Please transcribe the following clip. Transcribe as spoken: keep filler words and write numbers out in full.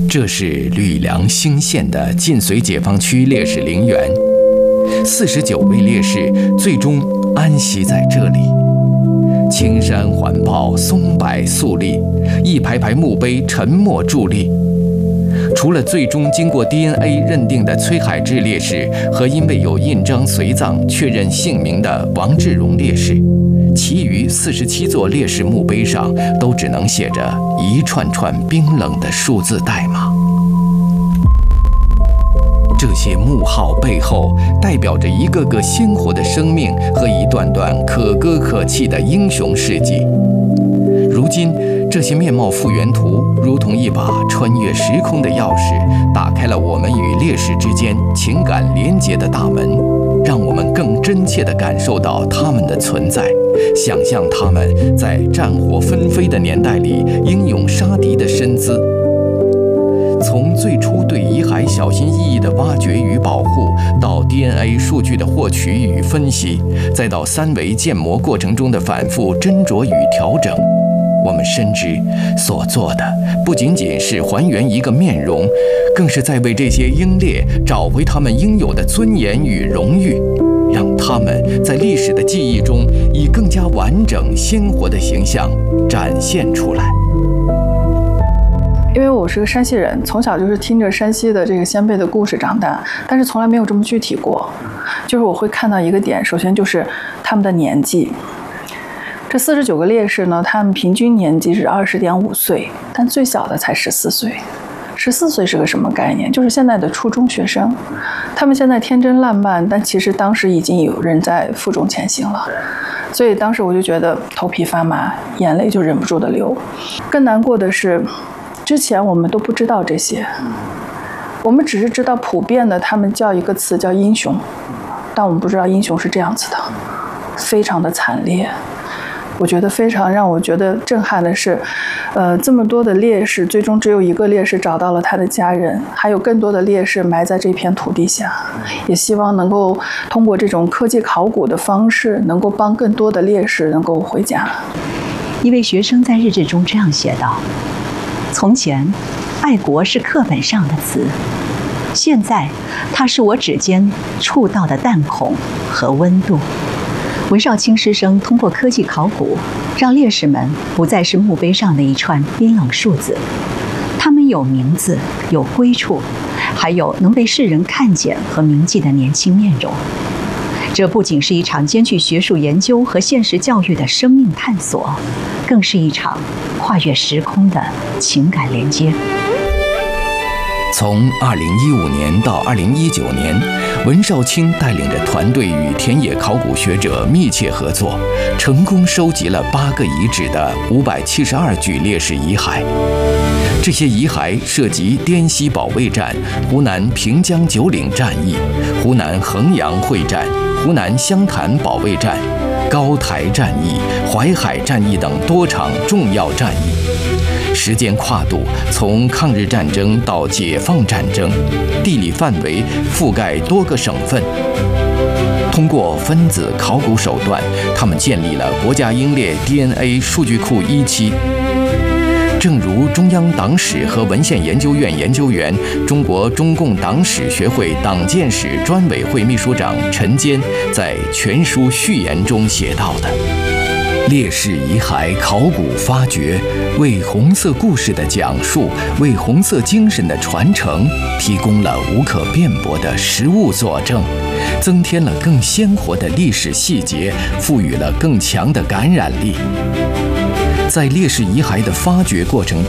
这是吕梁兴县的晋绥解放区烈士陵园，四十九位烈士最终安息在这里。青山环抱，松柏肃立，一排排墓碑沉默伫立。除了最终经过 D N A 认定的崔海志烈士和因为有印章随葬确认姓名的王志荣烈士，其余四十七座烈士墓碑上都只能写着一串串冰冷的数字代码。这些墓号背后代表着一个个鲜活的生命和一段段可歌可泣的英雄事迹。如今，这些面貌复原图如同一把穿越时空的钥匙，打开了我们与烈士之间情感连结的大门，让我们更真切地感受到他们的存在，想象他们在战火纷飞的年代里英勇杀敌的身姿。从最初对遗骸小心翼翼的挖掘与保护，到 D N A 数据的获取与分析，再到三维建模过程中的反复斟酌与调整，我们深知所做的不仅仅是还原一个面容，更是在为这些英烈找回他们应有的尊严与荣誉，让他们在历史的记忆中以更加完整鲜活的形象展现出来。 因为我是个山西人，从小就是听着山西的这个先辈的故事长大，但是从来没有这么具体过。就是我会看到一个点，首先就是他们的年纪。这四十九个烈士呢，他们平均年纪是二十点五岁，但最小的才十四岁。十四岁是个什么概念？就是现在的初中学生。他们现在天真烂漫，但其实当时已经有人在负重前行了。所以当时我就觉得头皮发麻，眼泪就忍不住的流。更难过的是，之前我们都不知道这些，我们只是知道普遍的他们叫一个词叫英雄，但我们不知道英雄是这样子的，非常的惨烈。我觉得非常让我觉得震撼的是，呃，这么多的烈士，最终只有一个烈士找到了他的家人，还有更多的烈士埋在这片土地下。也希望能够通过这种科技考古的方式，能够帮更多的烈士能够回家。 一位学生在日志中这样写道：从前，爱国是课本上的词，现在，它是我指尖触到的弹孔和温度。韦少卿师生通过科技考古，让烈士们不再是墓碑上的一串冰冷数字，他们有名字，有归处，还有能被世人看见和铭记的年轻面容。这不仅是一场兼具学术研究和现实教育的生命探索，更是一场跨越时空的情感连接。 从二零一五年到二零一九年，文少卿带领着团队与田野考古学者密切合作，成功收集了八个遗址的五百七十二具烈士遗骸。这些遗骸涉及滇西保卫战、湖南平江九岭战役、湖南衡阳会战、湖南湘潭保卫战、高台战役、淮海战役等多场重要战役。时间跨度从抗日战争到解放战争，地理范围覆盖多个省份。通过分子考古手段，他们建立了国家英烈 D N A 数据库一期。正如中央党史和文献研究院研究员、中国中共党史学会党建史专委会秘书长陈坚在全书序言中写到的，烈士遗骸考古发掘，为红色故事的讲述，为红色精神的传承提供了无可辩驳的实物佐证，增添了更鲜活的历史细节，赋予了更强的感染力。在烈士遗骸的发掘过程中，